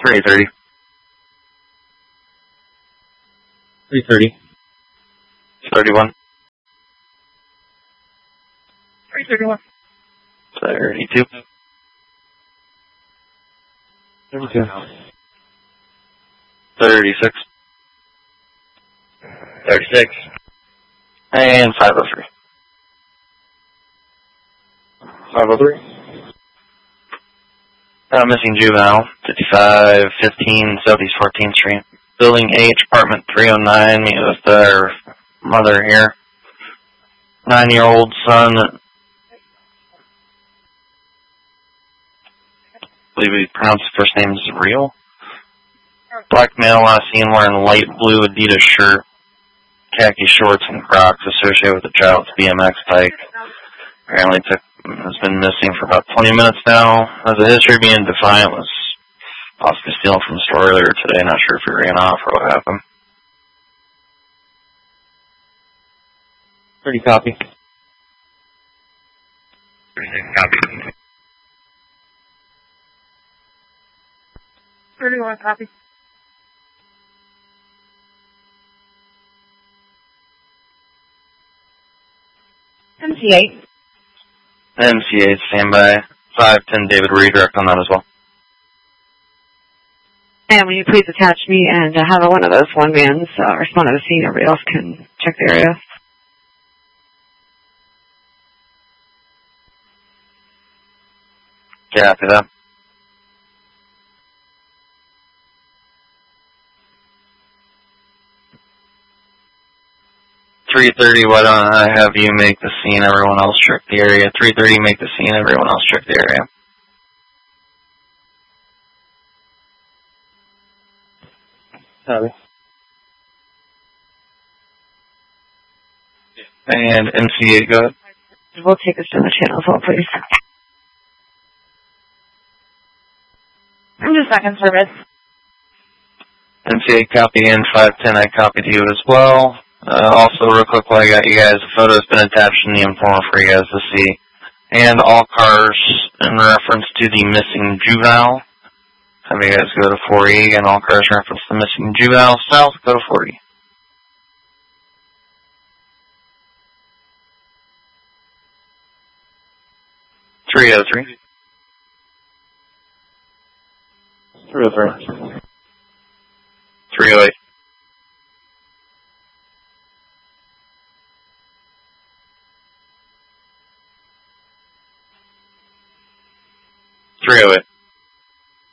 330. 330. 31. 331. 32. 32. 36. 36. And 503. 503. Missing juvenile, 5515 Southeast 14th Street. Building H, apartment 309. Meet with their mother here. 9-year-old son. I believe he pronounced his first name is Real. Black male last seen wearing light blue Adidas shirt, khaki shorts, and Crocs associated with the child's BMX bike. Apparently has been missing for about 20 minutes now. Has a history of being defiant, was possibly stealing from the store earlier today. Not sure if he ran off or what happened. 30 copy. 36 copy. 31 copy. MC8. MC8 standby. 510 David, were you direct on that as well? And will you please attach me and have one of those one-mans respond to the scene? Everybody else can check the area. Yeah, after that. .330, why don't I have you make the scene, everyone else check the area. 3:30, make the scene, everyone else check the area. Copy. And MC8, go ahead. We'll take this down the channel as well, please. I'm just second service. MC8 copy in 510, I copied you as well. Also, real quick while I got you guys, a photo has been attached in the informer for you guys to see. And all cars in reference to the missing juvenile. Have you guys go to 4E, and all cars in reference to the missing juvenile south, go to 4E. .303. 303. 308.